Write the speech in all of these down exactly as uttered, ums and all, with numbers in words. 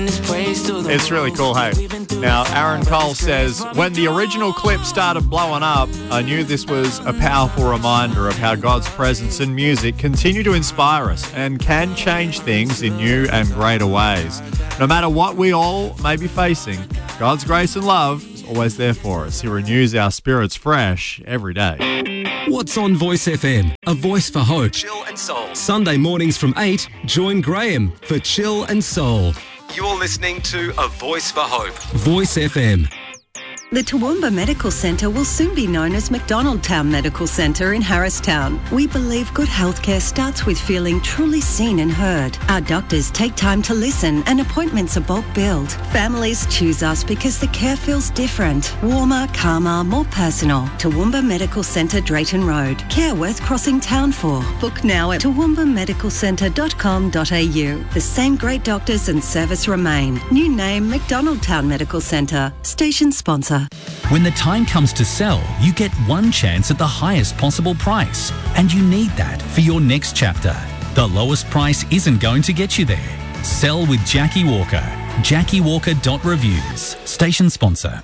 It's really cool, hey? Now, Aaron Cole says, when the original clip started blowing up, I knew this was a powerful reminder of how God's presence and music continue to inspire us and can change things in new and greater ways. No matter what we all may be facing, God's grace and love is always there for us. He renews our spirits fresh every day. What's on Voice F M? A voice for hope. Chill and Soul. Sunday mornings from eight, join Graham for Chill and Soul. You're listening to A Voice for Hope. Voice F M. The Toowoomba Medical Centre will soon be known as McDonald Town Medical Centre in Harristown. We believe good healthcare starts with feeling truly seen and heard. Our doctors take time to listen and appointments are bulk billed. Families choose us because the care feels different, warmer, calmer, more personal. Toowoomba Medical Centre, Drayton Road. Care worth crossing town for. Book now at toowoomba medical centre dot com dot a u. The same great doctors and service remain. New name McDonald Town Medical Centre. Station sponsor. When the time comes to sell, you get one chance at the highest possible price. And you need that for your next chapter. The lowest price isn't going to get you there. Sell with Jackie Walker. jackie walker dot reviews. Station sponsor.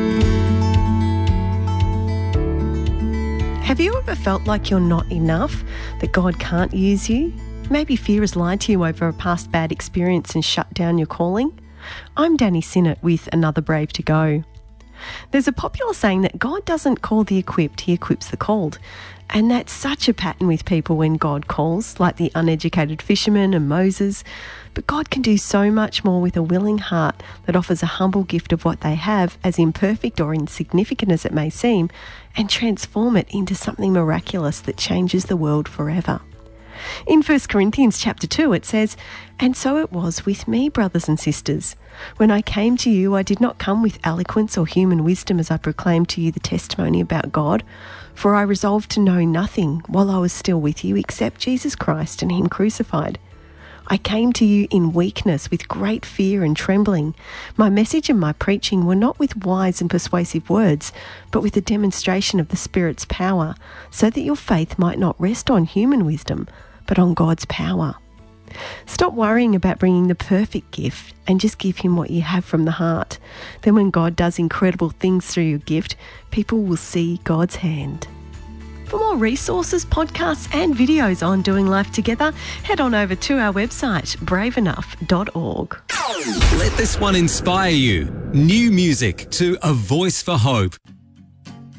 Have you ever felt like you're not enough, that God can't use you? Maybe fear has lied to you over a past bad experience and shut down your calling? I'm Danny Sinnott with Another Brave to Go. There's a popular saying that God doesn't call the equipped, he equips the called. And that's such a pattern with people when God calls, like the uneducated fisherman and Moses. But God can do so much more with a willing heart that offers a humble gift of what they have, as imperfect or insignificant as it may seem, and transform it into something miraculous that changes the world forever. In First Corinthians chapter two, it says, "And so it was with me, brothers and sisters. When I came to you, I did not come with eloquence or human wisdom as I proclaimed to you the testimony about God. For I resolved to know nothing while I was still with you except Jesus Christ and him crucified. I came to you in weakness, with great fear and trembling. My message and my preaching were not with wise and persuasive words, but with a demonstration of the Spirit's power, so that your faith might not rest on human wisdom, but on God's power." Stop worrying about bringing the perfect gift and just give him what you have from the heart. Then when God does incredible things through your gift, people will see God's hand. For more resources, podcasts and videos on doing life together, head on over to our website, brave enough dot org. Let this one inspire you. New music to A Voice for Hope.